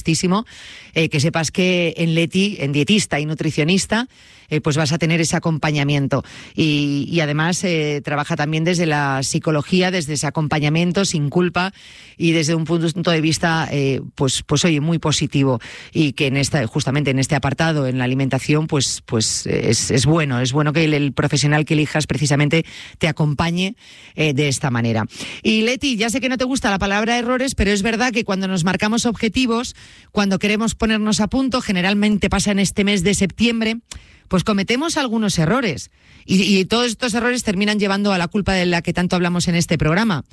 que sepas que en Leti, en dietista y nutricionista, pues vas a tener ese acompañamiento. Y además trabaja también desde la psicología, desde ese acompañamiento sin culpa y desde un punto de vista, pues oye, muy positivo. Y que justamente en este apartado, en la alimentación, pues es bueno que el profesional que elijas precisamente te acompañe de esta manera. Y Leti, ya sé que no te gusta la palabra errores, pero es verdad que cuando nos marcamos objetivos, cuando queremos ponernos a punto, generalmente pasa en este mes de septiembre, pues cometemos algunos errores y todos estos errores terminan llevando a la culpa de la que tanto hablamos en este programa.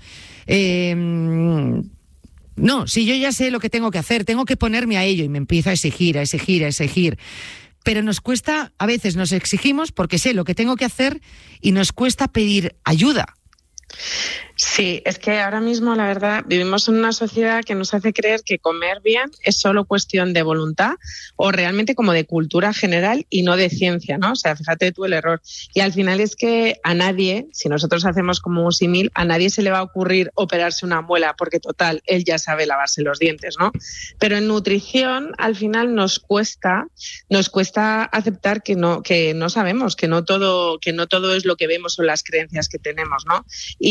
No, si yo ya sé lo que tengo que hacer, tengo que ponerme a ello y me empiezo a exigir. Pero nos cuesta, a veces nos exigimos porque sé lo que tengo que hacer y nos cuesta pedir ayuda. Sí, es que ahora mismo, la verdad, vivimos en una sociedad que nos hace creer que comer bien es solo cuestión de voluntad o realmente como de cultura general y no de ciencia, ¿no? O sea, fíjate tú el error. Y al final es que a nadie, si nosotros hacemos como un símil, a nadie se le va a ocurrir operarse una muela porque, total, él ya sabe lavarse los dientes, ¿no? Pero en nutrición, al final nos cuesta aceptar que no sabemos, que no todo es lo que vemos o las creencias que tenemos, ¿no?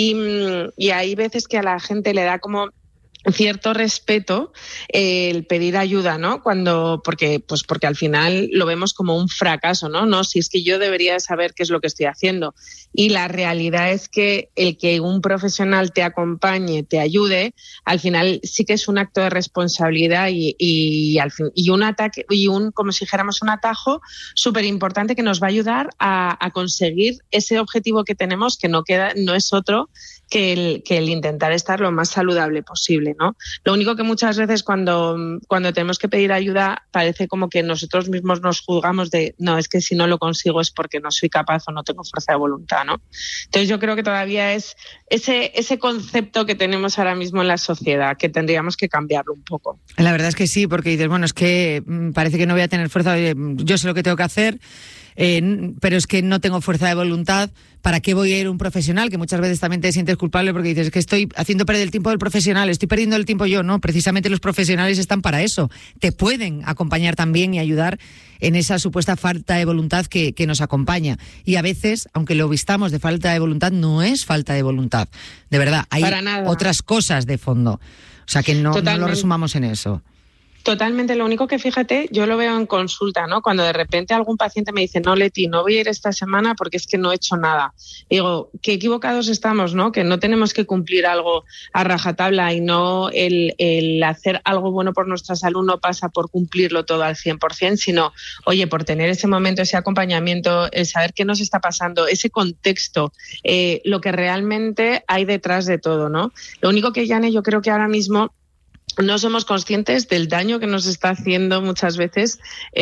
Y hay veces que a la gente le da como cierto respeto el pedir ayuda, ¿no? Porque al final lo vemos como un fracaso, ¿no? No, si es que yo debería saber qué es lo que estoy haciendo. Y la realidad es que el que un profesional te acompañe, te ayude, al final sí que es un acto de responsabilidad y un ataque y como si dijéramos un atajo súper importante que nos va a ayudar a conseguir ese objetivo que tenemos, que no es otro que el intentar estar lo más saludable posible, ¿no? Lo único que muchas veces cuando tenemos que pedir ayuda parece como que nosotros mismos nos juzgamos de no, es que si no lo consigo es porque no soy capaz o no tengo fuerza de voluntad, ¿no? Entonces yo creo que todavía es ese concepto que tenemos ahora mismo en la sociedad, que tendríamos que cambiarlo un poco. La verdad es que sí, porque dices, bueno, es que parece que no voy a tener fuerza, yo sé lo que tengo que hacer, pero es que no tengo fuerza de voluntad. ¿Para qué voy a ir a un profesional? Que muchas veces también te sientes culpable porque dices que estoy haciendo perder el tiempo del profesional, estoy perdiendo el tiempo yo. No, precisamente los profesionales están para eso. Te pueden acompañar también y ayudar en esa supuesta falta de voluntad que nos acompaña. Y a veces, aunque lo vistamos de falta de voluntad, no es falta de voluntad. De verdad, hay otras cosas de fondo. O sea, que no lo resumamos en eso. Totalmente. Lo único que, fíjate, yo lo veo en consulta, ¿no? Cuando de repente algún paciente me dice, no, Leti, no voy a ir esta semana porque es que no he hecho nada. Digo, qué equivocados estamos, ¿no? Que no tenemos que cumplir algo a rajatabla y no el hacer algo bueno por nuestra salud no pasa por cumplirlo todo al 100%, sino, oye, por tener ese momento, ese acompañamiento, el saber qué nos está pasando, ese contexto, lo que realmente hay detrás de todo, ¿no? Lo único que, Yane, yo creo que ahora mismo no somos conscientes del daño que nos está haciendo muchas veces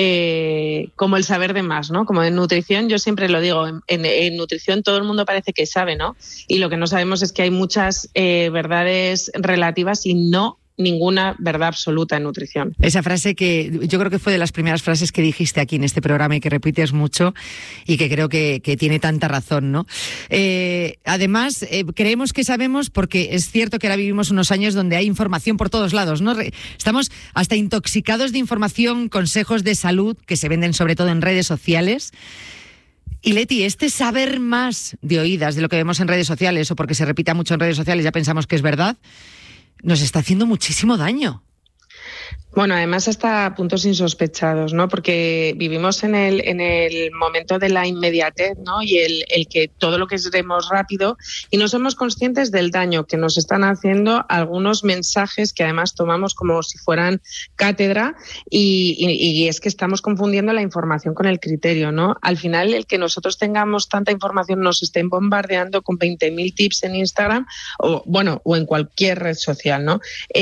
como el saber de más, ¿no? Como en nutrición, yo siempre lo digo, en nutrición todo el mundo parece que sabe, ¿no? Y lo que no sabemos es que hay muchas verdades relativas y no ninguna verdad absoluta en nutrición. Esa frase que yo creo que fue de las primeras frases que dijiste aquí en este programa y que repites mucho y que creo que tiene tanta razón, ¿no? Además, creemos que sabemos porque es cierto que ahora vivimos unos años donde hay información por todos lados, ¿no? Estamos hasta intoxicados de información, consejos de salud que se venden sobre todo en redes sociales. Y Leti, este saber más de oídas de lo que vemos en redes sociales o porque se repita mucho en redes sociales ya pensamos que es verdad, nos está haciendo muchísimo daño. Bueno, además hasta puntos insospechados, ¿no? Porque vivimos en el momento de la inmediatez, ¿no? Y el que todo lo que queremos rápido y no somos conscientes del daño que nos están haciendo algunos mensajes que además tomamos como si fueran cátedra y es que estamos confundiendo la información con el criterio, ¿no? Al final, el que nosotros tengamos tanta información, nos estén bombardeando con 20.000 tips en Instagram o en cualquier red social, ¿no?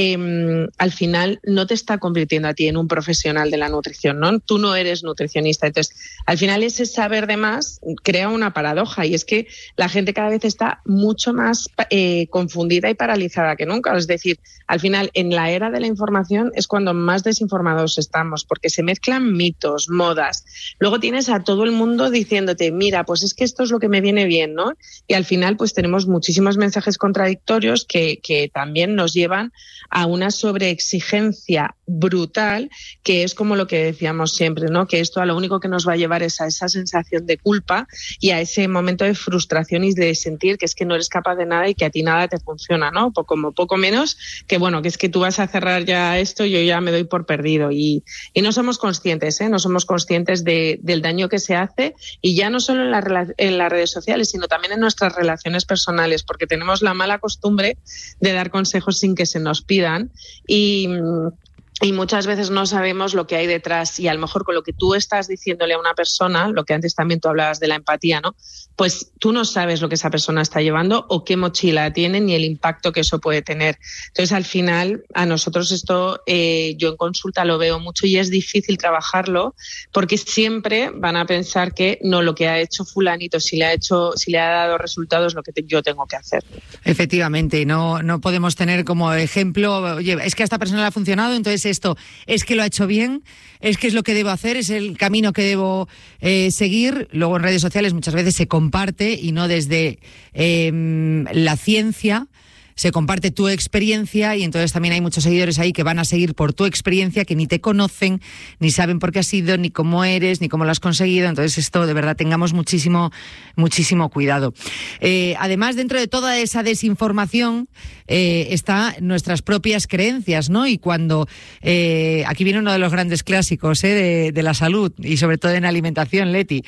Al final no te está convirtiendo a ti en un profesional de la nutrición, ¿no? Tú no eres nutricionista. Entonces, al final ese saber de más crea una paradoja y es que la gente cada vez está mucho más confundida y paralizada que nunca. Es decir, al final, en la era de la información es cuando más desinformados estamos porque se mezclan mitos, modas. Luego tienes a todo el mundo diciéndote, mira, pues es que esto es lo que me viene bien, ¿no? Y al final, pues tenemos muchísimos mensajes contradictorios que también nos llevan a una sobreexigencia brutal, que es como lo que decíamos siempre, ¿no? Que esto a lo único que nos va a llevar es a esa sensación de culpa y a ese momento de frustración y de sentir que es que no eres capaz de nada y que a ti nada te funciona, ¿no? Como poco menos que, bueno, que es que tú vas a cerrar ya esto, yo ya me doy por perdido. Y no somos conscientes, no somos conscientes del daño que se hace, y ya no solo en las redes sociales, sino también en nuestras relaciones personales, porque tenemos la mala costumbre de dar consejos sin que se nos pidan y muchas veces no sabemos lo que hay detrás, y a lo mejor con lo que tú estás diciéndole a una persona, lo que antes también tú hablabas de la empatía, ¿no? Pues tú no sabes lo que esa persona está llevando o qué mochila tiene ni el impacto que eso puede tener. Entonces, al final, a nosotros esto, yo en consulta lo veo mucho y es difícil trabajarlo, porque siempre van a pensar que no, lo que ha hecho fulanito, si le ha dado resultados, lo que yo tengo que hacer. Efectivamente, no podemos tener como ejemplo, oye, es que a esta persona le ha funcionado, entonces esto es que lo ha hecho bien, es que es lo que debo hacer, es el camino que debo seguir. Luego en redes sociales muchas veces se comparte, y no desde la ciencia, se comparte tu experiencia, y entonces también hay muchos seguidores ahí que van a seguir por tu experiencia, que ni te conocen, ni saben por qué has sido, ni cómo eres, ni cómo lo has conseguido. Entonces esto, de verdad, tengamos muchísimo cuidado. Además, dentro de toda esa desinformación está nuestras propias creencias, ¿no? Y cuando aquí viene uno de los grandes clásicos de la salud, y sobre todo en alimentación, Leti.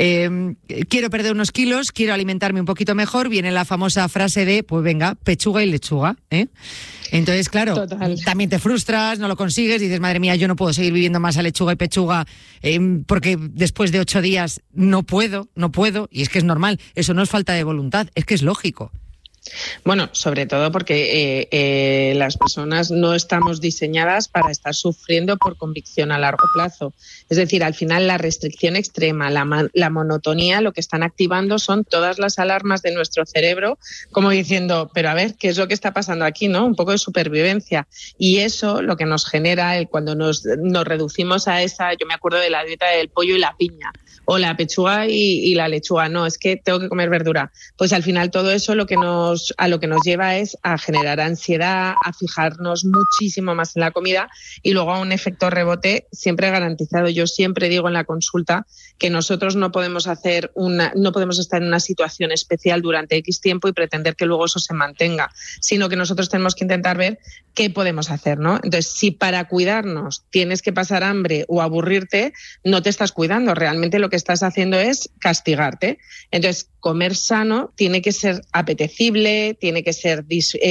Quiero perder unos kilos, quiero alimentarme un poquito mejor, viene la famosa frase de, pues venga, pechuga y lechuga, Entonces, claro, Total. También te frustras, no lo consigues, dices, madre mía, yo no puedo seguir viviendo más a lechuga y pechuga porque después de 8 días no puedo, y es que es normal, eso no es falta de voluntad, es que es lógico. Bueno, sobre todo porque las personas no estamos diseñadas para estar sufriendo por convicción a largo plazo. Es decir, al final la restricción extrema, la monotonía, lo que están activando son todas las alarmas de nuestro cerebro, como diciendo, pero a ver, ¿qué es lo que está pasando aquí, no? Un poco de supervivencia. Y eso lo que nos genera cuando nos reducimos a esa, yo me acuerdo de la dieta del pollo y la piña, o la pechuga y la lechuga, no, es que tengo que comer verdura. Pues al final todo eso a lo que nos lleva es a generar ansiedad, a fijarnos muchísimo más en la comida y luego a un efecto rebote siempre garantizado. Yo siempre digo en la consulta que nosotros no podemos estar en una situación especial durante X tiempo y pretender que luego eso se mantenga, sino que nosotros tenemos que intentar ver qué podemos hacer, ¿no? Entonces, si para cuidarnos tienes que pasar hambre o aburrirte, no te estás cuidando. Realmente lo que estás haciendo es castigarte. Entonces, comer sano tiene que ser apetecible, tiene que ser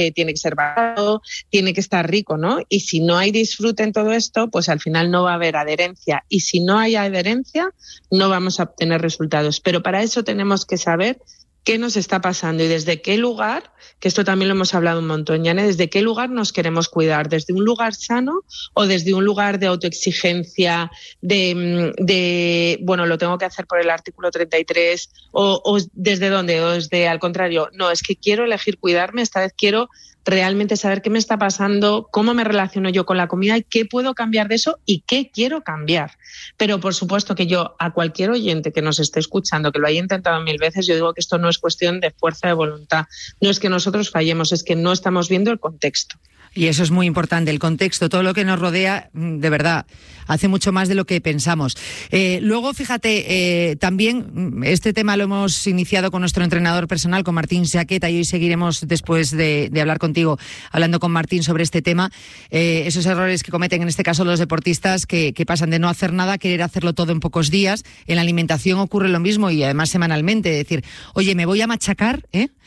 barato, tiene que estar rico, ¿no? Y si no hay disfrute en todo esto, pues al final no va a haber adherencia. Y si no hay adherencia, no vamos a obtener resultados. Pero para eso tenemos que saber qué nos está pasando y desde qué lugar, que esto también lo hemos hablado un montón, Yane, desde qué lugar nos queremos cuidar, desde un lugar sano o desde un lugar de autoexigencia, bueno, lo tengo que hacer por el artículo 33, o desde dónde, o desde al contrario, no, es que quiero elegir cuidarme, esta vez quiero realmente saber qué me está pasando, cómo me relaciono yo con la comida y qué puedo cambiar de eso y qué quiero cambiar. Pero por supuesto que yo, a cualquier oyente que nos esté escuchando, que lo haya intentado 1000 veces, yo digo que esto no es cuestión de fuerza de voluntad, no es que nosotros fallemos, es que no estamos viendo el contexto. Y eso es muy importante, el contexto, todo lo que nos rodea, de verdad, hace mucho más de lo que pensamos. Luego, fíjate, también este tema lo hemos iniciado con nuestro entrenador personal, con Martín Saqueta, y hoy seguiremos, después de hablar contigo, hablando con Martín sobre este tema, esos errores que cometen en este caso los deportistas que pasan de no hacer nada a querer hacerlo todo en pocos días. En la alimentación ocurre lo mismo y además semanalmente, decir, oye, me voy a machacar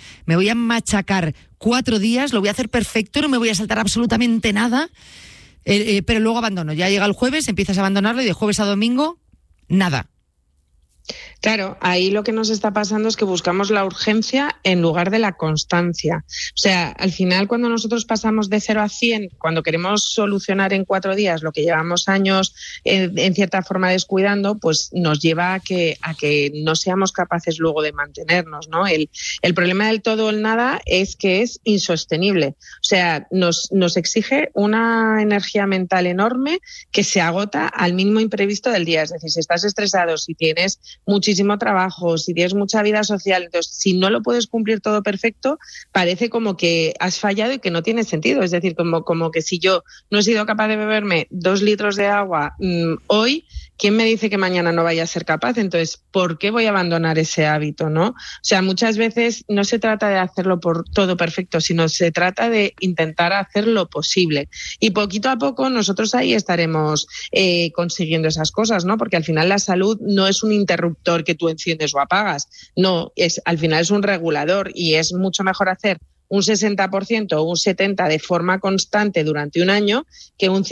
4 días, lo voy a hacer perfecto, no me voy a saltar absolutamente nada, pero luego abandono. Ya llega el jueves, empiezas a abandonarlo y de jueves a domingo, nada. Claro, ahí lo que nos está pasando es que buscamos la urgencia en lugar de la constancia. O sea, al final cuando nosotros pasamos de 0 a 100, cuando queremos solucionar en 4 días lo que llevamos años en cierta forma descuidando, pues nos lleva a que no seamos capaces luego de mantenernos, ¿no? El problema del todo o el nada es que es insostenible. O sea, nos exige una energía mental enorme que se agota al mínimo imprevisto del día. Es decir, si estás estresado, si tienes muchísimo trabajo, si tienes mucha vida social, entonces si no lo puedes cumplir todo perfecto, parece como que has fallado y que no tiene sentido. Es decir, como que si yo no he sido capaz de beberme 2 litros de agua hoy, ¿quién me dice que mañana no vaya a ser capaz? Entonces, ¿por qué voy a abandonar ese hábito, no? O sea, muchas veces no se trata de hacerlo por todo perfecto, sino se trata de intentar hacer lo posible. Y poquito a poco nosotros ahí estaremos consiguiendo esas cosas, ¿no? Porque al final la salud no es un interruptor que tú enciendes o apagas. No, al final es un regulador y es mucho mejor hacer un 60% o un 70% de forma constante durante un año que un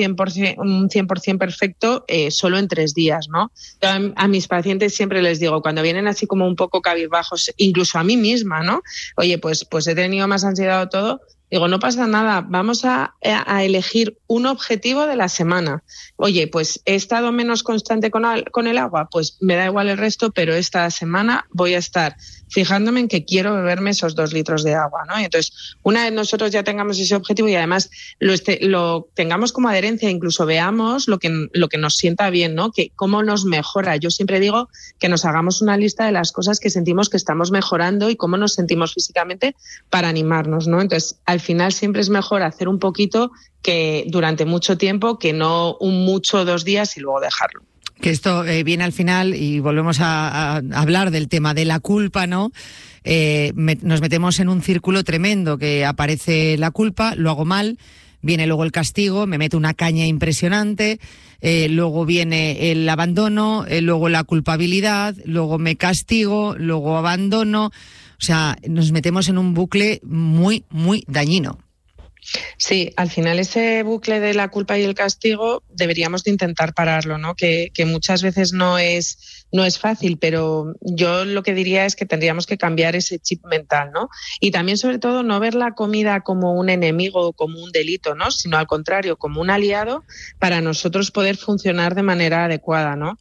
100% perfecto solo en 3 días, ¿no? Yo a mis pacientes siempre les digo, cuando vienen así como un poco cabizbajos, incluso a mí misma, ¿no? Oye, pues he tenido más ansiedad o todo. Digo, no pasa nada, vamos a elegir un objetivo de la semana. Oye, pues he estado menos constante con el agua, pues me da igual el resto, pero esta semana voy a estar fijándome en que quiero beberme esos 2 litros de agua, ¿no? Y entonces, una vez nosotros ya tengamos ese objetivo y además lo tengamos como adherencia, incluso veamos lo que nos sienta bien, ¿no? Que cómo nos mejora. Yo siempre digo que nos hagamos una lista de las cosas que sentimos que estamos mejorando y cómo nos sentimos físicamente para animarnos, ¿no? Entonces, al final siempre es mejor hacer un poquito que durante mucho tiempo que no un mucho 2 días y luego dejarlo. Que esto viene al final y volvemos a hablar del tema de la culpa, ¿no? Nos metemos en un círculo tremendo, que aparece la culpa, lo hago mal, viene luego el castigo, me meto una caña impresionante, luego viene el abandono, luego la culpabilidad, luego me castigo, luego abandono. O sea, nos metemos en un bucle muy, muy dañino. Sí, al final ese bucle de la culpa y el castigo deberíamos de intentar pararlo, ¿no? Que muchas veces no es fácil, pero yo lo que diría es que tendríamos que cambiar ese chip mental, ¿no? Y también, sobre todo, no ver la comida como un enemigo o como un delito, ¿no? Sino al contrario, como un aliado para nosotros poder funcionar de manera adecuada, ¿no?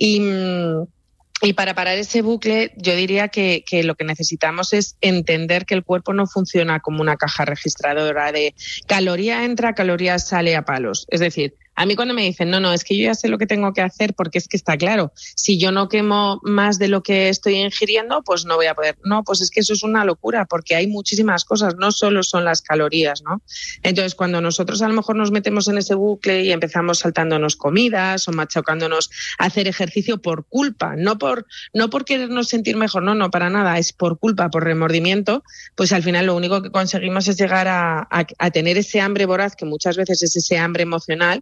Y para parar ese bucle, yo diría que lo que necesitamos es entender que el cuerpo no funciona como una caja registradora de caloría entra, caloría sale a palos. Es decir, a mí cuando me dicen, no, es que yo ya sé lo que tengo que hacer porque es que está claro, si yo no quemo más de lo que estoy ingiriendo, pues no voy a poder. No, pues es que eso es una locura porque hay muchísimas cosas, no solo son las calorías, ¿no? Entonces, cuando nosotros a lo mejor nos metemos en ese bucle y empezamos saltándonos comidas o machacándonos a hacer ejercicio por culpa, no por querernos sentir mejor, no, para nada, es por culpa, por remordimiento, pues al final lo único que conseguimos es llegar a tener ese hambre voraz, que muchas veces es ese hambre emocional,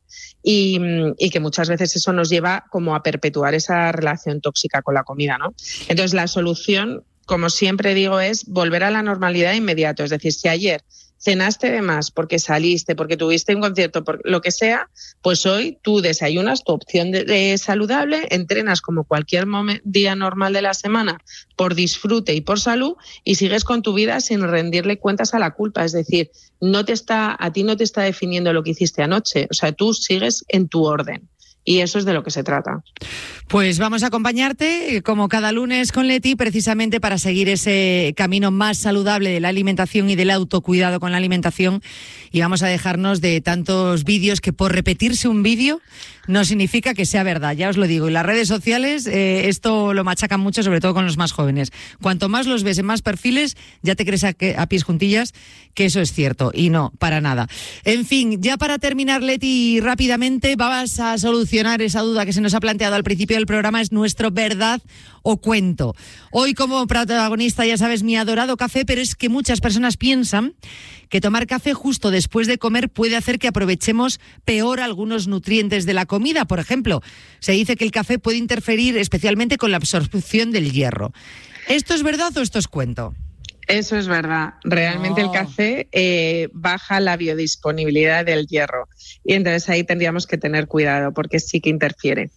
y que muchas veces eso nos lleva como a perpetuar esa relación tóxica con la comida, ¿no? Entonces la solución, como siempre digo, es volver a la normalidad inmediato. Es decir, si ayer cenaste de más porque saliste, porque tuviste un concierto, por lo que sea, pues hoy tú desayunas tu opción de saludable, entrenas como cualquier día normal de la semana por disfrute y por salud y sigues con tu vida sin rendirle cuentas a la culpa. Es decir, a ti no te está definiendo lo que hiciste anoche, o sea, tú sigues en tu orden. Y eso es de lo que se trata. Pues vamos a acompañarte, como cada lunes, con Leti, precisamente para seguir ese camino más saludable de la alimentación y del autocuidado con la alimentación. Y vamos a dejarnos de tantos vídeos que por repetirse un vídeo no significa que sea verdad, ya os lo digo. Y las redes sociales esto lo machacan mucho, sobre todo con los más jóvenes. Cuanto más los ves en más perfiles, ya te crees a pies juntillas que eso es cierto. Y no, para nada. En fin, ya para terminar, Leti, rápidamente vas a solucionar esa duda que se nos ha planteado al principio del programa, es nuestro verdad o cuento. Hoy como protagonista, ya sabes, mi adorado café, pero es que muchas personas piensan que tomar café justo después de comer puede hacer que aprovechemos peor algunos nutrientes de la comida. Por ejemplo, se dice que el café puede interferir especialmente con la absorción del hierro. ¿Esto es verdad o esto es cuento? Eso es verdad. Realmente el café baja la biodisponibilidad del hierro. Y entonces ahí tendríamos que tener cuidado porque sí que interfiere.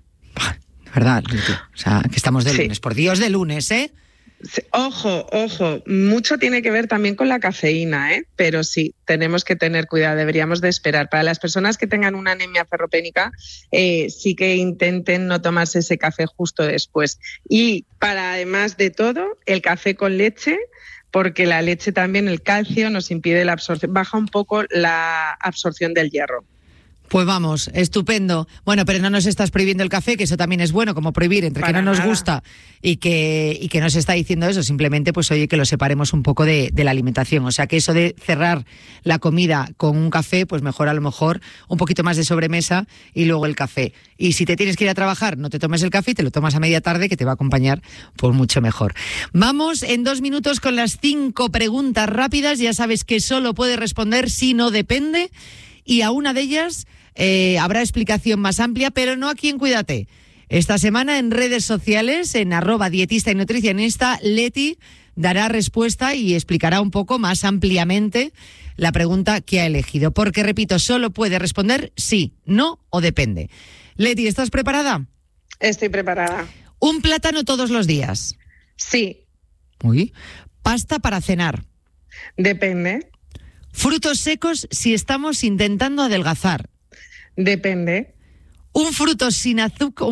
¿Verdad? O sea, que estamos de lunes. Por Dios, de lunes, ¿eh? Ojo, mucho tiene que ver también con la cafeína, pero sí, tenemos que tener cuidado, deberíamos de esperar. Para las personas que tengan una anemia ferropénica, sí que intenten no tomarse ese café justo después. Y para, además de todo, el café con leche, porque la leche también, el calcio, nos impide la absorción, baja un poco la absorción del hierro. Pues vamos, estupendo. Bueno, pero no nos estás prohibiendo el café, que eso también es bueno, como prohibir entre Para que no nos nada. gusta y que no se está diciendo eso, simplemente pues oye, que lo separemos un poco de la alimentación. O sea que eso de cerrar la comida con un café, pues mejor a lo mejor un poquito más de sobremesa y luego el café. Y si te tienes que ir a trabajar, no te tomes el café y te lo tomas a media tarde, que te va a acompañar pues mucho mejor. Vamos en 2 minutos con las 5 preguntas rápidas. Ya sabes que solo puedes responder si no depende. Y a una de ellas habrá explicación más amplia, pero no aquí en Cuídate. Esta semana en redes sociales, en @dietista y nutricionista, Leti dará respuesta y explicará un poco más ampliamente la pregunta que ha elegido. Porque, repito, solo puede responder sí, no o depende. Leti, ¿estás preparada? Estoy preparada. ¿Un plátano todos los días? Sí, Uy. ¿Pasta para cenar? depende. ¿Frutos secos si estamos intentando adelgazar? Depende. Un fruto sin azúcar,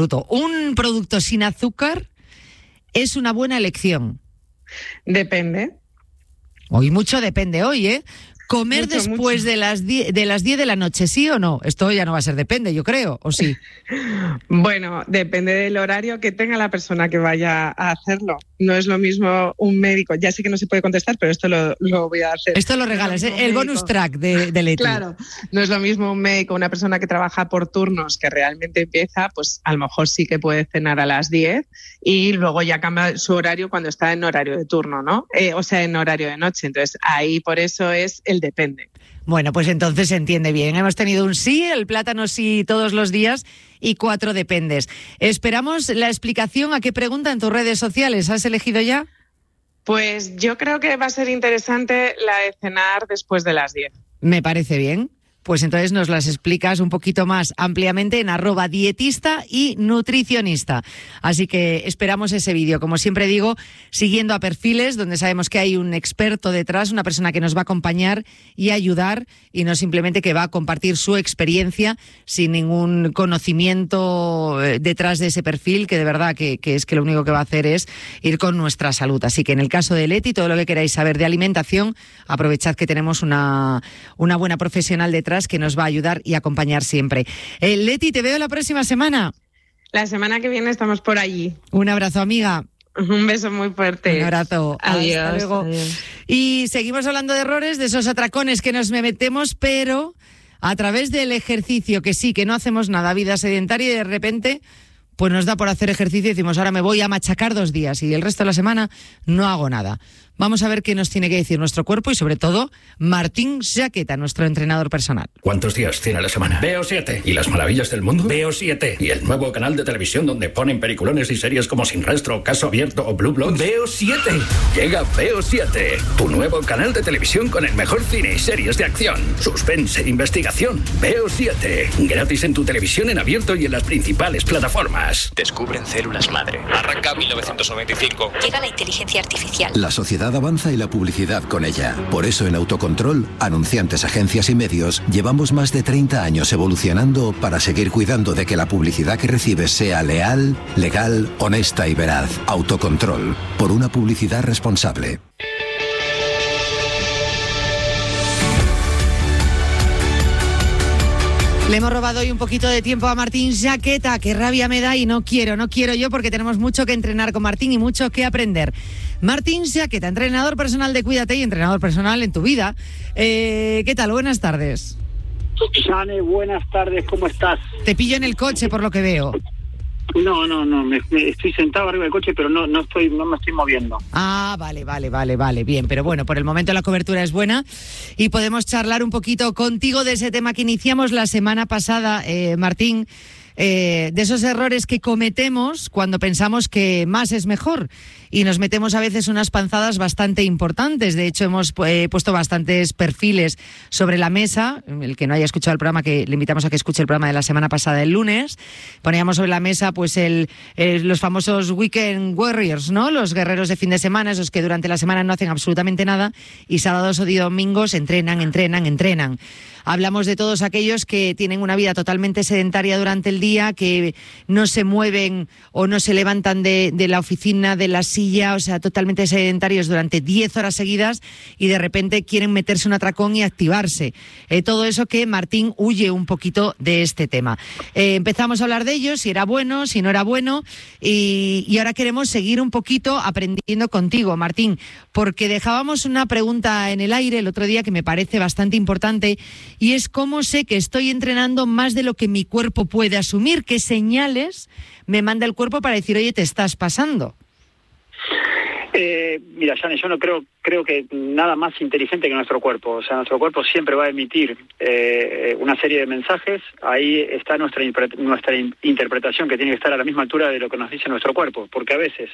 un producto sin azúcar es una buena elección. Depende. Hoy mucho depende hoy, ¿eh? Comer Mucho, después mucho. de las 10 de la noche, ¿sí o no? Esto ya no va a ser depende, yo creo, ¿o sí? Bueno, depende del horario que tenga la persona que vaya a hacerlo. No es lo mismo un médico. Ya sé que no se puede contestar, pero esto lo voy a hacer. Esto lo regalas, No es lo ¿eh? El mismo un bonus médico. track de Leti. Claro, no es lo mismo un médico, una persona que trabaja por turnos que realmente empieza, pues a lo mejor sí que puede cenar a las 10 y luego ya cambia su horario cuando está en horario de turno, ¿no? O sea, en horario de noche. Entonces, ahí por eso es el depende. Bueno, pues entonces se entiende bien. Hemos tenido un sí, el plátano sí todos los días y 4 dependes. Esperamos la explicación a qué pregunta en tus redes sociales. ¿Has elegido ya? Pues yo creo que va a ser interesante la de cenar después de las 10. Me parece bien. Pues entonces nos las explicas un poquito más ampliamente en @dietista y nutricionista. Así que esperamos ese vídeo. Como siempre digo, siguiendo a perfiles donde sabemos que hay un experto detrás, una persona que nos va a acompañar y ayudar y no simplemente que va a compartir su experiencia sin ningún conocimiento detrás de ese perfil, que de verdad que es que lo único que va a hacer es ir con nuestra salud. Así que en el caso de Leti, todo lo que queráis saber de alimentación, aprovechad que tenemos una buena profesional detrás que nos va a ayudar y acompañar siempre. Leti, te veo la próxima semana. La semana que viene estamos por allí. Un abrazo, amiga. Un beso muy fuerte. Un abrazo. Adiós. Hasta luego. Adiós. Y seguimos hablando de errores, de esos atracones que nos metemos, pero a través del ejercicio, que sí, que no hacemos nada, vida sedentaria, y de repente pues nos da por hacer ejercicio y decimos, ahora me voy a machacar 2 días y el resto de la semana no hago nada. Vamos a ver qué nos tiene que decir nuestro cuerpo y sobre todo Martín Jaqueta, nuestro entrenador personal. ¿Cuántos días tiene la semana? Veo 7. ¿Y las maravillas del mundo? Veo 7. ¿Y el nuevo canal de televisión donde ponen peliculones y series como Sin Rastro, Caso Abierto o Blue Bloods? Veo 7. Llega Veo 7, tu nuevo canal de televisión con el mejor cine y series de acción, suspense, investigación. Veo 7. Gratis en tu televisión en abierto y en las principales plataformas. Descubren células madre. Arranca 1995. Llega la inteligencia artificial. La sociedad avanza y la publicidad con ella. Por eso en Autocontrol, anunciantes, agencias y medios, llevamos más de 30 años evolucionando para seguir cuidando de que la publicidad que recibes sea leal, legal, honesta y veraz. Autocontrol, por una publicidad responsable. Le hemos robado hoy un poquito de tiempo a Martín Jaqueta, qué rabia me da y no quiero yo porque tenemos mucho que entrenar con Martín y mucho que aprender. Martín Jaqueta, entrenador personal de Cuídate y entrenador personal en tu vida. ¿Qué tal? Buenas tardes. Sane, buenas tardes, ¿cómo estás? Te pillo en el coche por lo que veo. No, estoy sentado arriba del coche, pero no me estoy moviendo. Ah, vale, bien, pero bueno, por el momento la cobertura es buena y podemos charlar un poquito contigo de ese tema que iniciamos la semana pasada, Martín, de esos errores que cometemos cuando pensamos que más es mejor y nos metemos a veces unas panzadas bastante importantes. De hecho, hemos puesto bastantes perfiles sobre la mesa. El que no haya escuchado el programa, que le invitamos a que escuche el programa de la semana pasada, el lunes. Poníamos sobre la mesa pues los famosos Weekend Warriors, ¿no? Los guerreros de fin de semana, esos que durante la semana no hacen absolutamente nada y sábados o domingos entrenan. Hablamos de todos aquellos que tienen una vida totalmente sedentaria durante el día, que no se mueven o no se levantan de la oficina, de la silla, o sea, totalmente sedentarios durante 10 horas seguidas y de repente quieren meterse un atracón y activarse. Todo eso que Martín huye un poquito de este tema. Empezamos a hablar de ello, si era bueno, si no era bueno, y ahora queremos seguir un poquito aprendiendo contigo, Martín, porque dejábamos una pregunta en el aire el otro día que me parece bastante importante, y es cómo sé que estoy entrenando más de lo que mi cuerpo puede asumir, qué señales me manda el cuerpo para decir, oye, te estás pasando. Mira, Jane, yo no creo que nada más inteligente que nuestro cuerpo. O sea, nuestro cuerpo siempre va a emitir una serie de mensajes. Ahí está nuestra interpretación, que tiene que estar a la misma altura de lo que nos dice nuestro cuerpo. Porque a veces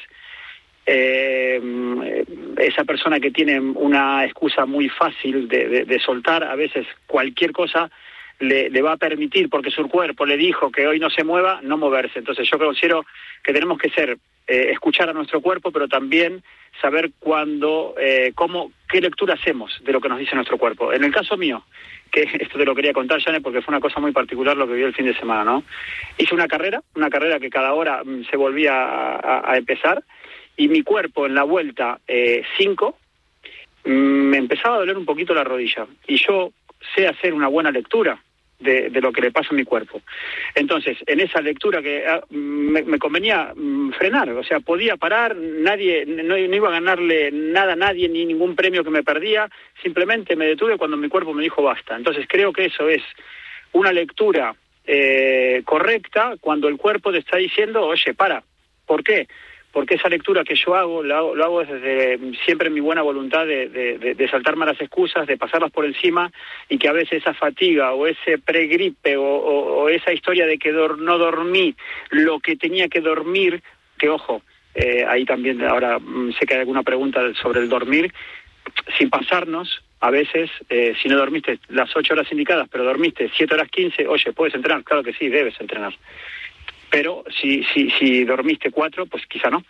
esa persona que tiene una excusa muy fácil de soltar, a veces cualquier cosa le va a permitir, porque su cuerpo le dijo que hoy no se mueva, no moverse. Entonces yo considero que tenemos que escuchar a nuestro cuerpo, pero también saber cuándo, qué lectura hacemos de lo que nos dice nuestro cuerpo. En el caso mío, que esto te lo quería contar, Jane, porque fue una cosa muy particular lo que vi el fin de semana, ¿no? Hice una carrera que cada hora se volvía a empezar, y mi cuerpo en la vuelta 5 me empezaba a doler un poquito la rodilla, y yo sé hacer una buena lectura de lo que le pasa a mi cuerpo. Entonces, en esa lectura que me convenía frenar, o sea, podía parar, no iba a ganarle nada a nadie, ni ningún premio que me perdía, simplemente me detuve cuando mi cuerpo me dijo basta. Entonces, creo que eso es una lectura correcta cuando el cuerpo te está diciendo, oye, para. ¿Por qué? Porque esa lectura que yo hago, lo hago desde siempre mi buena voluntad de saltarme las excusas, de pasarlas por encima, y que a veces esa fatiga o ese pregripe o esa historia de que no dormí lo que tenía que dormir, que ojo, ahí también ahora sé que hay alguna pregunta sobre el dormir, sin pasarnos, a veces, si no dormiste las 8 horas indicadas, pero dormiste 7 horas 15, oye, ¿puedes entrenar? Claro que sí, debes entrenar. Pero si dormiste 4, pues quizá no.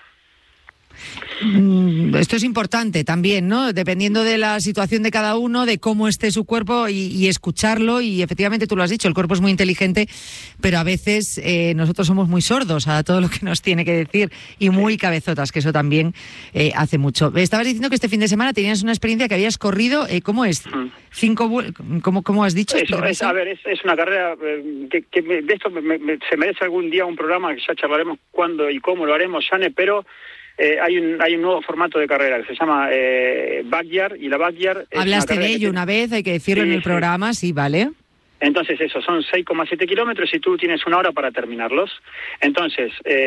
Esto es importante también, ¿no? Dependiendo de la situación de cada uno, de cómo esté su cuerpo y escucharlo. Y efectivamente tú lo has dicho, el cuerpo es muy inteligente, pero a veces nosotros somos muy sordos a todo lo que nos tiene que decir y muy cabezotas, que eso también hace mucho. Estabas diciendo que este fin de semana tenías una experiencia que habías corrido, ¿cómo es? 5, ¿cómo has dicho? Eso, es una carrera que de esto se merece algún día un programa, que ya charlaremos cuándo y cómo lo haremos, Jane, pero hay un nuevo formato de carrera que se llama Backyard, y la Backyard... Hablaste de ello una vez, hay que decirlo en el programa, sí, vale. Entonces eso, son 6,7 kilómetros y tú tienes 1 hora para terminarlos. Entonces,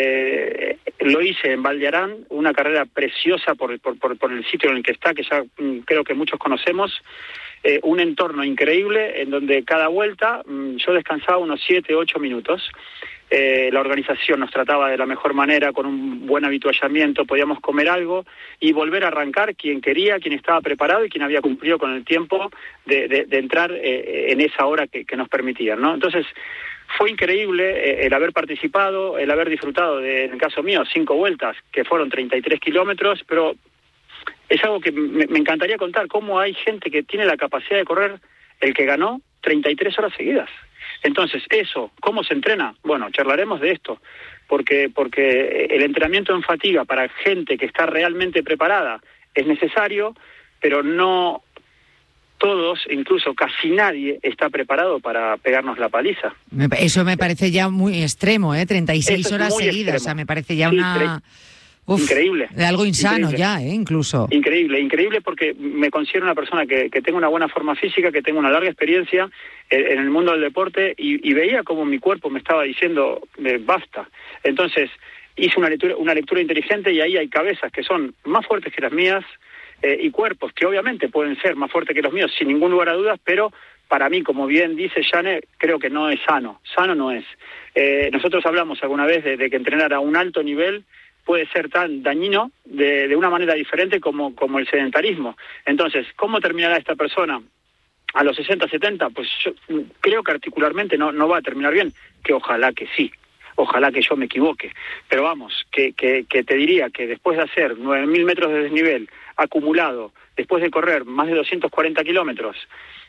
lo hice en Val de Arán, una carrera preciosa por el sitio en el que está, que ya creo que muchos conocemos, un entorno increíble en donde cada vuelta yo descansaba unos 7-8 minutos. La organización nos trataba de la mejor manera, con un buen habituallamiento, podíamos comer algo y volver a arrancar quien quería, quien estaba preparado y quien había cumplido con el tiempo de entrar en esa hora que nos permitían, ¿no? Entonces, fue increíble el haber participado, el haber disfrutado en el caso mío, 5 vueltas, que fueron 33 kilómetros, pero es algo que me encantaría contar, cómo hay gente que tiene la capacidad de correr, el que ganó 33 horas seguidas. Entonces, eso, ¿cómo se entrena? Bueno, charlaremos de esto, porque el entrenamiento en fatiga para gente que está realmente preparada es necesario, pero no todos, incluso casi nadie, está preparado para pegarnos la paliza. Eso me parece ya muy extremo, 36 horas seguidas, extremo. O sea, me parece ya una... Increíble. Algo insano increíble. Ya, incluso. Increíble porque me considero una persona que tengo una buena forma física, que tengo una larga experiencia en el mundo del deporte y veía como mi cuerpo me estaba diciendo basta. Entonces hice una lectura inteligente y ahí hay cabezas que son más fuertes que las mías y cuerpos que obviamente pueden ser más fuertes que los míos sin ningún lugar a dudas, pero para mí, como bien dice Jane, creo que no es sano no es. Nosotros hablamos alguna vez de que entrenar a un alto nivel puede ser tan dañino de una manera diferente como el sedentarismo. Entonces, ¿cómo terminará esta persona a los 60, 70? Pues yo creo que articularmente no va a terminar bien, que ojalá que sí, ojalá que yo me equivoque. Pero vamos, que te diría que después de hacer 9.000 metros de desnivel acumulado, después de correr más de 240 kilómetros,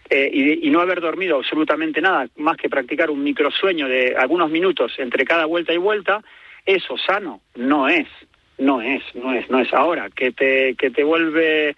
y no haber dormido absolutamente nada, más que practicar un microsueño de algunos minutos entre cada vuelta y vuelta, eso sano no es. Ahora, que te vuelve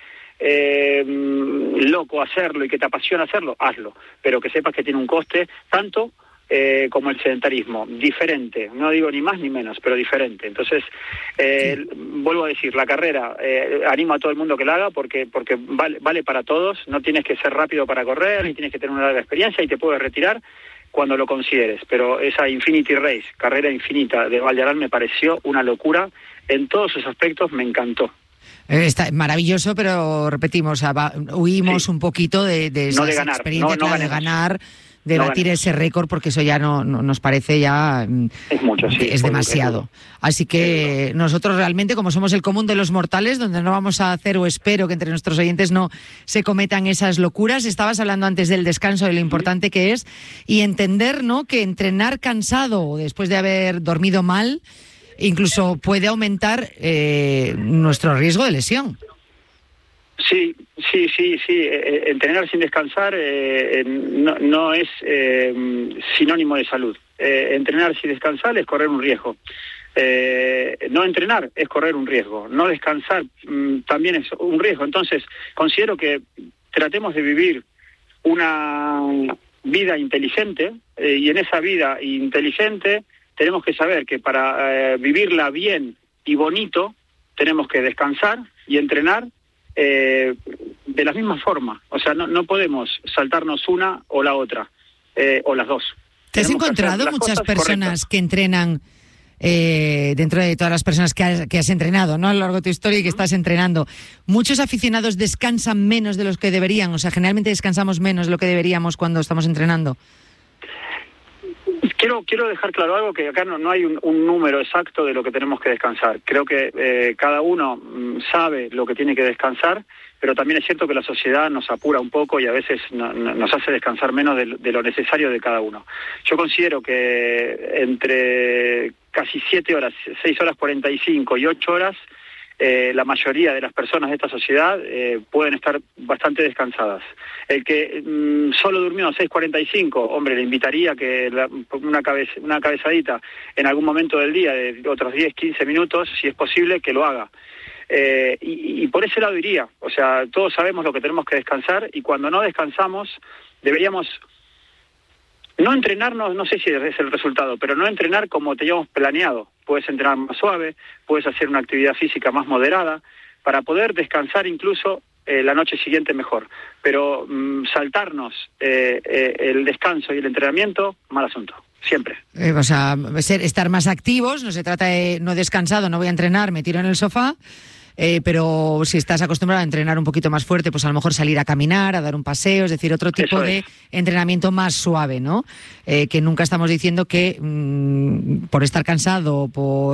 loco hacerlo y que te apasiona hacerlo, hazlo, pero que sepas que tiene un coste tanto como el sedentarismo, diferente, no digo ni más ni menos, pero diferente. Entonces, vuelvo a decir, la carrera, animo a todo el mundo que la haga porque vale para todos, no tienes que ser rápido para correr, ni tienes que tener una larga experiencia y te puedes retirar cuando lo consideres, pero esa Infinity Race, carrera infinita de Valleral, me pareció una locura, en todos sus aspectos me encantó. Está maravilloso, pero repetimos, huimos un poquito de esa experiencia, de ganar, de batir ese récord, porque eso ya no nos parece ya... Es mucho, sí. Es demasiado. Así que nosotros realmente, como somos el común de los mortales, donde no vamos a hacer, o espero que entre nuestros oyentes no se cometan esas locuras. Estabas hablando antes del descanso, de lo importante que es, y entender, ¿no?, que entrenar cansado después de haber dormido mal incluso puede aumentar nuestro riesgo de lesión. Sí. Entrenar sin descansar no es sinónimo de salud. Entrenar sin descansar es correr un riesgo. No entrenar es correr un riesgo. No descansar también es un riesgo. Entonces, considero que tratemos de vivir una vida inteligente y en esa vida inteligente tenemos que saber que para vivirla bien y bonito tenemos que descansar y entrenar de la misma forma. O sea, no podemos saltarnos una o la otra, o las dos. ¿Te has encontrado muchas personas que entrenan, dentro de todas las personas que has entrenado, ¿no?, a lo largo de tu historia y que estás entrenando, muchos aficionados descansan menos de los que deberían? O sea, generalmente descansamos menos de lo que deberíamos cuando estamos entrenando. Quiero dejar claro algo, que acá no hay un número exacto de lo que tenemos que descansar. Creo que cada uno sabe lo que tiene que descansar, pero también es cierto que la sociedad nos apura un poco y a veces nos hace descansar menos de lo necesario de cada uno. Yo considero que entre casi 7 horas, 6 horas 45 y 8 horas, la mayoría de las personas de esta sociedad pueden estar bastante descansadas. El que solo durmió 6:45, hombre, le invitaría que una cabezadita en algún momento del día de otros 10, 15 minutos, si es posible, que lo haga. Y por ese lado iría. O sea, todos sabemos lo que tenemos que descansar y cuando no descansamos deberíamos no entrenarnos, no sé si es el resultado, pero no entrenar como teníamos planeado. Puedes entrenar más suave, puedes hacer una actividad física más moderada, para poder descansar incluso la noche siguiente mejor. Pero saltarnos el descanso y el entrenamiento, mal asunto. Siempre. O sea, estar más activos, no se trata de no descansado, no voy a entrenar, me tiro en el sofá. Pero si estás acostumbrado a entrenar un poquito más fuerte, pues a lo mejor salir a caminar, a dar un paseo, es decir, otro tipo de entrenamiento más suave, ¿no? Que nunca estamos diciendo que por estar cansado,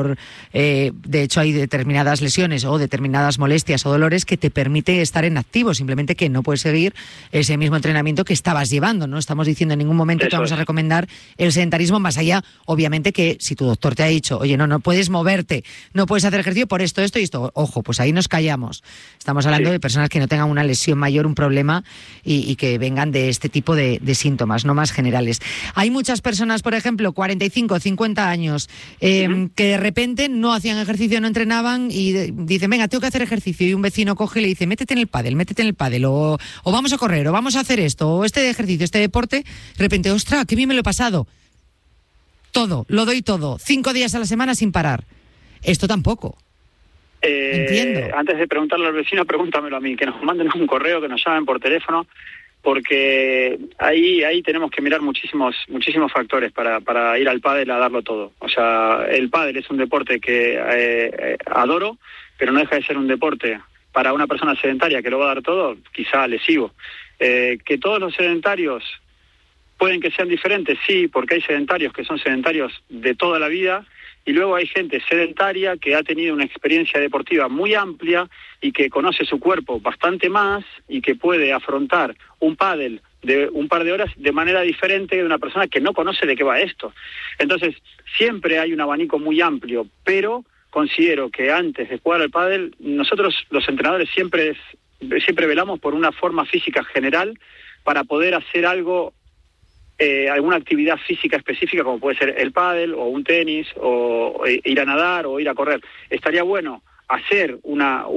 de hecho hay determinadas lesiones o determinadas molestias o dolores que te permite estar en activo, simplemente que no puedes seguir ese mismo entrenamiento que estabas llevando, ¿no? Estamos diciendo en ningún momento que vamos a recomendar el sedentarismo, más allá, obviamente, que si tu doctor te ha dicho, oye, no puedes moverte, no puedes hacer ejercicio por esto y esto, ojo, pues ahí nos callamos. Estamos hablando de personas que no tengan una lesión mayor, un problema y que vengan de este tipo de síntomas, no más generales. Hay muchas personas, por ejemplo, 45, 50 años, que de repente no hacían ejercicio, no entrenaban y dicen, venga, tengo que hacer ejercicio, y un vecino coge y le dice, métete en el pádel, o vamos a correr, o vamos a hacer esto, o este ejercicio, este deporte. De repente, ostras, qué bien me lo he pasado. Todo, lo doy todo, 5 días a la semana sin parar. Esto tampoco. Entiendo. Antes de preguntarle al vecino, pregúntamelo a mí, que nos manden un correo, que nos llamen por teléfono, porque ahí tenemos que mirar muchísimos factores para ir al pádel a darlo todo. O sea, el pádel es un deporte que adoro, pero no deja de ser un deporte para una persona sedentaria que lo va a dar todo, quizá lesivo. Que todos los sedentarios pueden que sean diferentes, sí, porque hay sedentarios que son sedentarios de toda la vida, y luego hay gente sedentaria que ha tenido una experiencia deportiva muy amplia y que conoce su cuerpo bastante más y que puede afrontar un pádel de un par de horas de manera diferente de una persona que no conoce de qué va esto. Entonces, siempre hay un abanico muy amplio, pero considero que antes de jugar al pádel, nosotros los entrenadores siempre velamos por una forma física general para poder hacer algo, alguna actividad física específica, como puede ser el pádel o un tenis o ir a nadar o ir a correr. Estaría bueno hacer una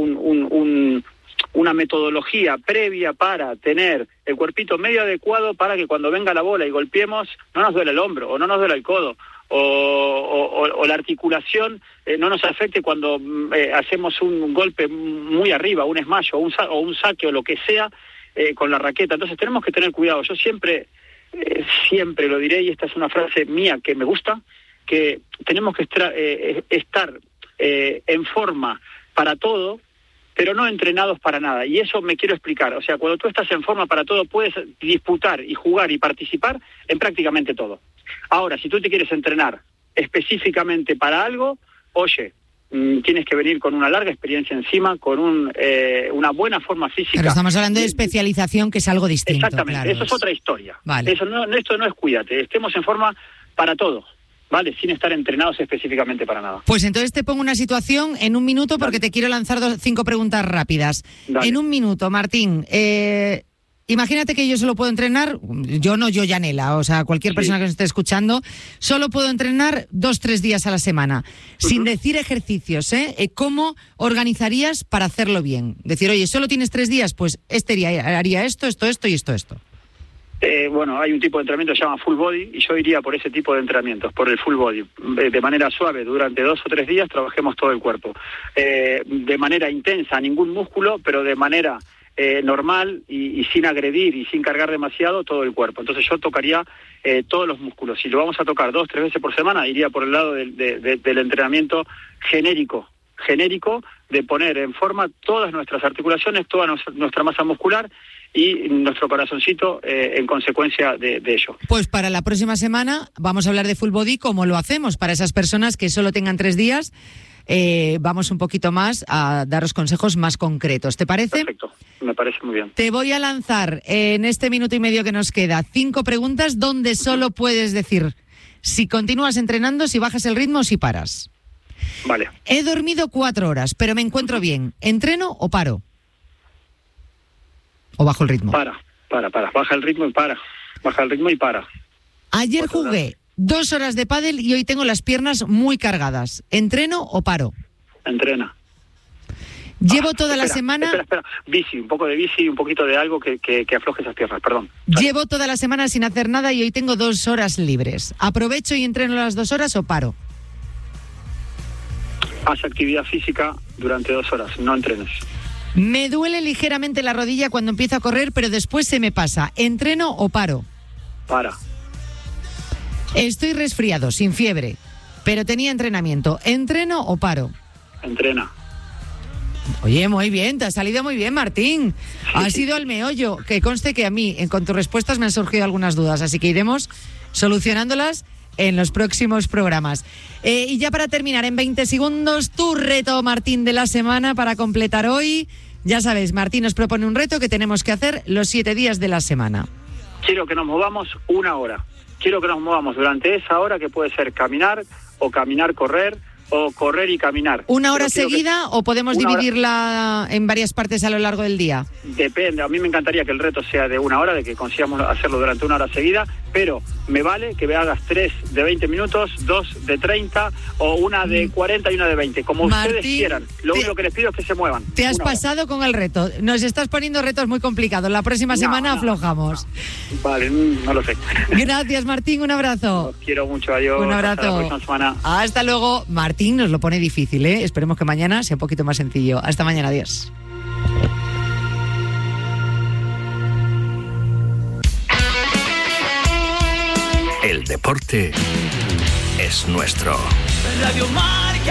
metodología previa para tener el cuerpito medio adecuado para que cuando venga la bola y golpeemos no nos duele el hombro o no nos duele el codo o la articulación no nos afecte cuando hacemos un golpe muy arriba, un smash o un saque o lo que sea con la raqueta. Entonces tenemos que tener cuidado. Yo siempre lo diré, y esta es una frase mía que me gusta, que tenemos que estar en forma para todo, pero no entrenados para nada. Y eso me quiero explicar. O sea, cuando tú estás en forma para todo, puedes disputar y jugar y participar en prácticamente todo. Ahora, si tú te quieres entrenar específicamente para algo, oye, tienes que venir con una larga experiencia encima, con una buena forma física. Pero estamos hablando de especialización, que es algo distinto. Exactamente, claro, eso es otra historia. Vale. Esto no es cuídate, estemos en forma para todo, ¿vale? Sin estar entrenados específicamente para nada. Pues entonces te pongo una situación en un minuto, porque te quiero lanzar 5 preguntas rápidas. Dale. En un minuto, Martín, imagínate que yo solo puedo entrenar, yo Yanela, o sea, cualquier persona que nos esté escuchando, solo puedo entrenar 2-3 días a la semana, sin decir ejercicios, ¿cómo organizarías para hacerlo bien? Decir, oye, solo tienes 3 días, pues este día haría esto y esto. Bueno, hay un tipo de entrenamiento que se llama full body y yo iría por ese tipo de entrenamientos, por el full body. De manera suave, durante 2 o 3 días trabajemos todo el cuerpo. De manera intensa, ningún músculo, pero de manera normal y sin agredir y sin cargar demasiado todo el cuerpo. Entonces yo tocaría todos los músculos. Si lo vamos a tocar 2 o 3 veces por semana, iría por el lado del entrenamiento genérico de poner en forma todas nuestras articulaciones, toda nuestra masa muscular y nuestro corazoncito en consecuencia de ello. Pues para la próxima semana vamos a hablar de full body, como lo hacemos para esas personas que solo tengan 3 días. Vamos un poquito más a daros consejos más concretos. ¿Te parece? Perfecto, me parece muy bien. Te voy a lanzar en este minuto y medio que nos queda 5 preguntas donde solo puedes decir si continúas entrenando, si bajas el ritmo o si paras. Vale. He dormido 4 horas, pero me encuentro bien. ¿Entreno o paro? ¿O bajo el ritmo? Para. Baja el ritmo y para. Ayer 4 horas. jugué 2 horas de pádel y hoy tengo las piernas muy cargadas. ¿Entreno o paro? Entrena. Llevo toda la semana... Espera. Bici, un poco de bici y un poquito de algo que afloje esas piernas, perdón. Llevo toda la semana sin hacer nada y hoy tengo 2 horas libres. ¿Aprovecho y entreno las 2 horas o paro? Haz actividad física durante 2 horas, no entrenes. Me duele ligeramente la rodilla cuando empiezo a correr, pero después se me pasa. ¿Entreno o paro? Para. Estoy resfriado, sin fiebre, pero tenía entrenamiento. ¿Entreno o paro? Entrena. Oye, muy bien, te ha salido muy bien, Martín. Has ido al meollo. Que conste que a mí, con tus respuestas, me han surgido algunas dudas, así que iremos solucionándolas en los próximos programas. Y ya para terminar, en 20 segundos, tu reto, Martín, de la semana para completar hoy. Ya sabes, Martín nos propone un reto que tenemos que hacer los 7 días de la semana. Quiero que nos movamos 1 hora. Quiero que nos movamos durante esa hora, que puede ser caminar, correr, o correr y caminar. ¿1 hora seguida o podemos dividirla en varias partes a lo largo del día? Depende, a mí me encantaría que el reto sea de 1 hora, de que consigamos hacerlo durante 1 hora seguida, pero me vale que me hagas 3 de 20 minutos, 2 de 30 o 1 de 40 y 1 de 20, como Martín, ustedes quieran. Lo único que les pido es que se muevan. Te has pasado con el reto. Nos estás poniendo retos muy complicados. La próxima semana aflojamos. No. Vale, no lo sé. Gracias, Martín, un abrazo. Los quiero mucho, adiós. Un abrazo. Hasta la próxima semana. Hasta luego. Martín nos lo pone difícil, ¿eh? Esperemos que mañana sea un poquito más sencillo. Hasta mañana, adiós. El deporte es nuestro. Radio Marca.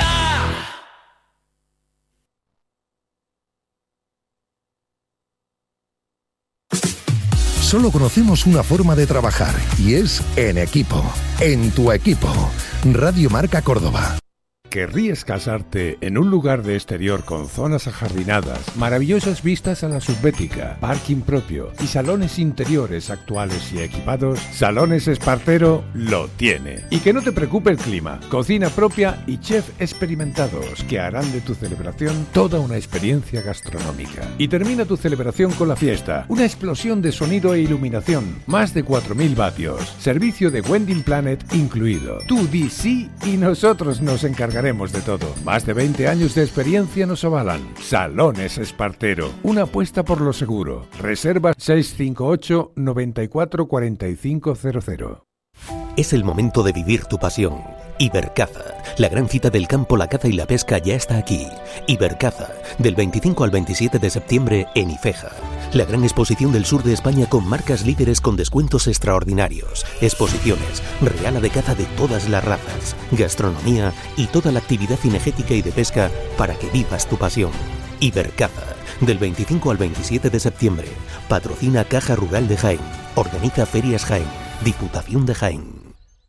Solo conocemos una forma de trabajar y es en equipo, en tu equipo. Radio Marca Córdoba. ¿Querrías casarte en un lugar de exterior con zonas ajardinadas, maravillosas vistas a la subbética, parking propio y salones interiores actuales y equipados? Salones Espartero lo tiene. Y que no te preocupe el clima, cocina propia y chef experimentados que harán de tu celebración toda una experiencia gastronómica. Y termina tu celebración con la fiesta, una explosión de sonido e iluminación, más de 4.000 vatios, servicio de Wedding Planet incluido. Tú di sí y nosotros nos encargaremos de todo. Más de 20 años de experiencia nos avalan. Salones Espartero, una apuesta por lo seguro. Reserva 658 94 4500. Es el momento de vivir tu pasión. Ibercaza, la gran cita del campo, la caza y la pesca ya está aquí. Ibercaza, del 25 al 27 de septiembre en Ifeja. La gran exposición del sur de España con marcas líderes con descuentos extraordinarios. Exposiciones, reala de caza de todas las razas, gastronomía y toda la actividad cinegética y de pesca para que vivas tu pasión. Ibercaza, del 25 al 27 de septiembre. Patrocina Caja Rural de Jaén. Organiza Ferias Jaén. Diputación de Jaén.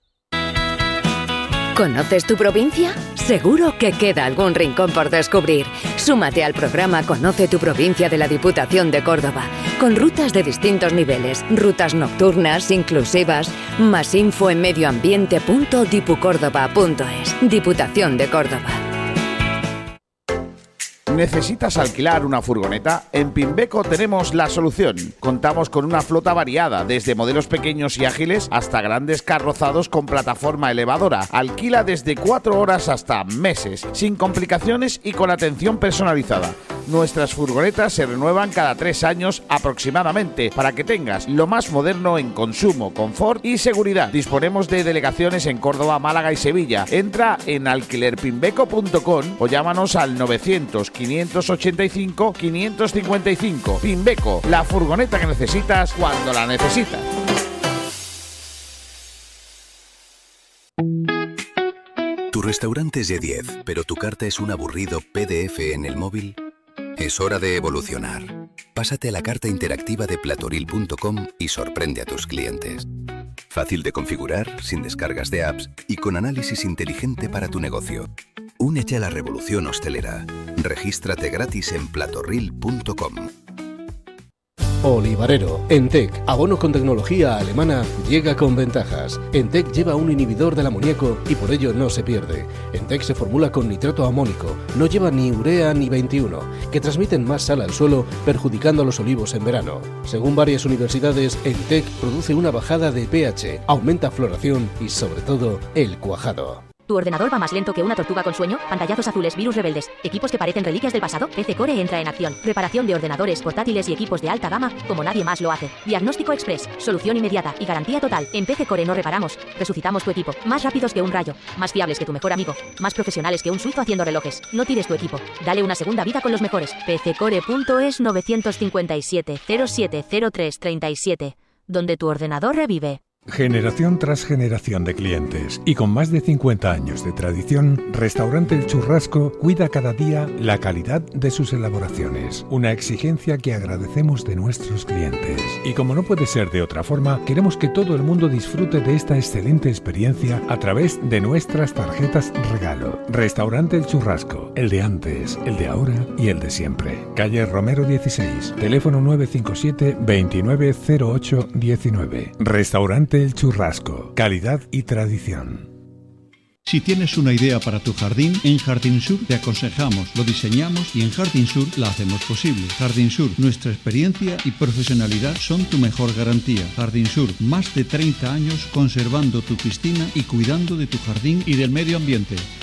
¿Conoces tu provincia? Seguro que queda algún rincón por descubrir. Súmate al programa Conoce tu provincia de la Diputación de Córdoba, con rutas de distintos niveles, rutas nocturnas, inclusivas. Más info en medioambiente.dipucórdoba.es. Diputación de Córdoba. ¿Necesitas alquilar una furgoneta? En Pimbeco tenemos la solución. Contamos con una flota variada, desde modelos pequeños y ágiles hasta grandes carrozados con plataforma elevadora. Alquila desde 4 horas hasta meses, sin complicaciones y con atención personalizada. Nuestras furgonetas se renuevan cada 3 años aproximadamente, para que tengas lo más moderno en consumo, confort y seguridad. Disponemos de delegaciones en Córdoba, Málaga y Sevilla. Entra en alquilerpimbeco.com o llámanos al 900 585 555. Pimbeco, la furgoneta que necesitas cuando la necesitas. Tu restaurante es de 10, pero tu carta es un aburrido PDF en el móvil. Es hora de evolucionar. Pásate a la carta interactiva de platoril.com y sorprende a tus clientes. Fácil de configurar, sin descargas de apps y con análisis inteligente para tu negocio. Únete a la revolución hostelera. Regístrate gratis en platoril.com. Olivarero, Entec, abono con tecnología alemana, llega con ventajas. Entec lleva un inhibidor del amoníaco y por ello no se pierde. Entec se formula con nitrato amónico, no lleva ni urea ni 21, que transmiten más sal al suelo, perjudicando a los olivos en verano. Según varias universidades, Entec produce una bajada de pH, aumenta floración y sobre todo el cuajado. ¿Tu ordenador va más lento que una tortuga con sueño? Pantallazos azules, virus rebeldes, equipos que parecen reliquias del pasado. PC Core entra en acción. Reparación de ordenadores, portátiles y equipos de alta gama como nadie más lo hace. Diagnóstico express, solución inmediata y garantía total. En PC Core no reparamos, resucitamos tu equipo. Más rápidos que un rayo, más fiables que tu mejor amigo, más profesionales que un suizo haciendo relojes. No tires tu equipo, dale una segunda vida con los mejores. pccore.es 957 0703 37, donde tu ordenador revive. Generación tras generación de clientes y con más de 50 años de tradición, Restaurante El Churrasco cuida cada día la calidad de sus elaboraciones, una exigencia que agradecemos de nuestros clientes. Y como no puede ser de otra forma, queremos que todo el mundo disfrute de esta excelente experiencia a través de nuestras tarjetas regalo. Restaurante El Churrasco, el de antes, el de ahora y el de siempre. Calle Romero 16, teléfono 957 2908 19. Restaurante El Churrasco, calidad y tradición. Si tienes una idea para tu jardín, en Jardín Sur te aconsejamos, lo diseñamos y en Jardín Sur la hacemos posible. Jardín Sur, nuestra experiencia y profesionalidad son tu mejor garantía. Jardín Sur, más de 30 años conservando tu piscina y cuidando de tu jardín y del medio ambiente.